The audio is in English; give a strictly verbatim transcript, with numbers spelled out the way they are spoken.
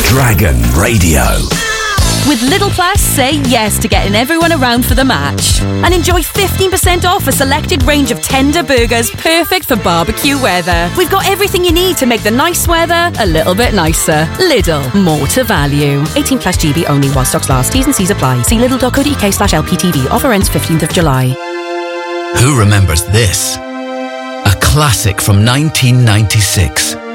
Dragon Radio. With Lidl Plus, say yes to getting everyone around for the match. And enjoy fifteen percent off a selected range of tender burgers perfect for barbecue weather. We've got everything you need to make the nice weather a little bit nicer. Lidl, more to value. eighteen plus G B only while stocks last. T's and C's apply. See lidl.co.uk slash LPTV. Offer ends fifteenth of July. Who remembers this? A classic from nineteen ninety-six.